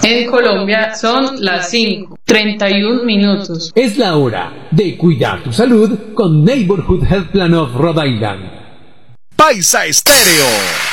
En Colombia son las 5:31. Es la hora de cuidar tu salud con Neighborhood Health Plan of Rhode Island. Paisa Estéreo.